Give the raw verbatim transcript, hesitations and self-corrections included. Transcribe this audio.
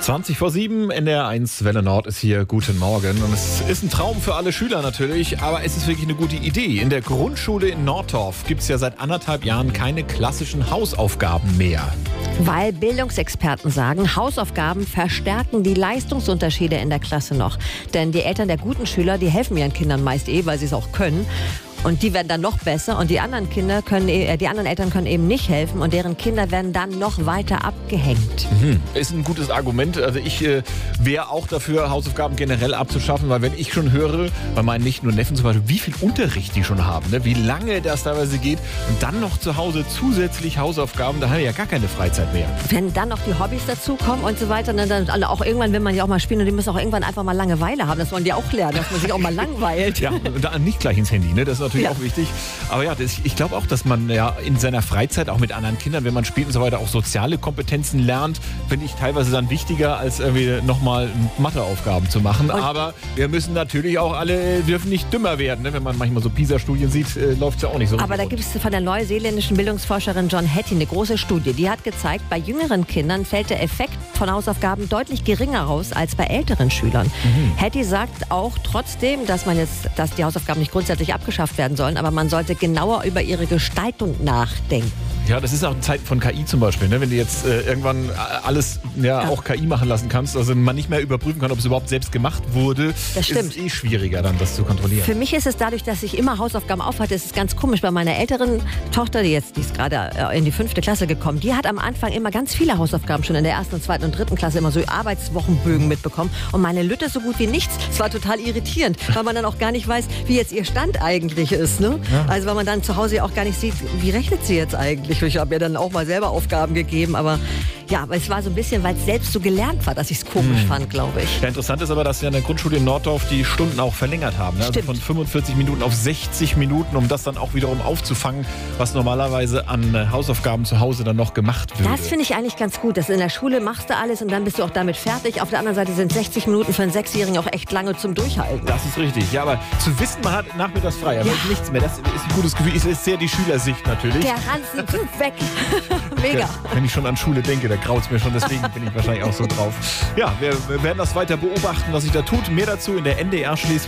zwanzig vor sieben, N D R eins Welle Nord ist hier. Guten Morgen. Und es ist ein Traum für alle Schüler natürlich, aber es ist wirklich eine gute Idee. In der Grundschule in Nordorf gibt es ja seit anderthalb Jahren keine klassischen Hausaufgaben mehr. Weil Bildungsexperten sagen, Hausaufgaben verstärken die Leistungsunterschiede in der Klasse noch. Denn die Eltern der guten Schüler, die helfen ihren Kindern meist eh, weil sie es auch können. Und die werden dann noch besser und die anderen Kinder können, äh, die anderen Eltern können eben nicht helfen und deren Kinder werden dann noch weiter abgehängt. Mhm. Ist ein gutes Argument. Also ich äh, wäre auch dafür, Hausaufgaben generell abzuschaffen, weil wenn ich schon höre, bei meinen Nichten und Neffen zum Beispiel, wie viel Unterricht die schon haben, ne? Wie lange das teilweise geht und dann noch zu Hause zusätzlich Hausaufgaben, da haben wir ja gar keine Freizeit mehr. Wenn dann noch die Hobbys dazukommen und so weiter, dann, dann alle auch irgendwann will man ja auch mal spielen und die müssen auch irgendwann einfach mal Langeweile haben. Das wollen die auch lernen, dass man sich auch mal langweilt. Ja, und dann nicht gleich ins Handy, ne? Das ist natürlich ja auch wichtig. Aber ja, das, ich glaube auch, dass man ja in seiner Freizeit auch mit anderen Kindern, wenn man spielt und so weiter, auch soziale Kompetenzen lernt, finde ich teilweise dann wichtiger, als irgendwie nochmal Matheaufgaben zu machen. Und aber wir müssen natürlich auch alle, dürfen nicht dümmer werden. Ne? Wenn man manchmal so PISA-Studien sieht, äh, läuft es ja auch nicht so. Aber da gibt es von der neuseeländischen Bildungsforscherin John Hattie eine große Studie. Die hat gezeigt, bei jüngeren Kindern fällt der Effekt von Hausaufgaben deutlich geringer aus als bei älteren Schülern. Mhm. Hattie sagt auch trotzdem, dass man jetzt, dass die Hausaufgaben nicht grundsätzlich abgeschafft werden sollen, aber man sollte genauer über ihre Gestaltung nachdenken. Ja, das ist auch in Zeiten von K I zum Beispiel, ne? Wenn du jetzt äh, irgendwann alles ja, ja. auch K I machen lassen kannst, also man nicht mehr überprüfen kann, ob es überhaupt selbst gemacht wurde, das stimmt. Ist es eh schwieriger dann, das zu kontrollieren. Für mich ist es dadurch, dass ich immer Hausaufgaben aufhatte, ist es ganz komisch. Bei meiner älteren Tochter, die jetzt, die ist gerade in die fünfte Klasse gekommen, die hat am Anfang immer ganz viele Hausaufgaben schon in der ersten, zweiten und dritten Klasse immer so Arbeitswochenbögen mitbekommen und meine Lütte so gut wie nichts. Es war total irritierend, weil man dann auch gar nicht weiß, wie jetzt ihr Stand eigentlich ist. Ne? Ja. Also weil man dann zu Hause auch gar nicht sieht, wie rechnet sie jetzt eigentlich. Ich habe mir dann auch mal selber Aufgaben gegeben, aber ja, aber es war so ein bisschen, weil es selbst so gelernt war, dass ich es komisch hm. fand, glaube ich. Ja, interessant ist aber, dass sie an der Grundschule in Norddorf die Stunden auch verlängert haben. Ne? Also von fünfundvierzig Minuten auf sechzig Minuten, um das dann auch wiederum aufzufangen, was normalerweise an Hausaufgaben zu Hause dann noch gemacht wird. Das finde ich eigentlich ganz gut. Dass in der Schule machst du alles und dann bist du auch damit fertig. Auf der anderen Seite sind sechzig Minuten für einen Sechsjährigen auch echt lange zum Durchhalten. Das ist richtig. Ja, aber zu wissen, man hat nachmittags frei, aber ja. nichts mehr. Das ist ein gutes Gefühl. Es ist sehr die Schülersicht natürlich. Der Hansen weg. Mega. Ja, wenn ich schon an Schule denke, da graut es mir schon. Deswegen bin ich wahrscheinlich auch so drauf. Ja, wir werden das weiter beobachten, was sich da tut. Mehr dazu in der N D R Schleswig.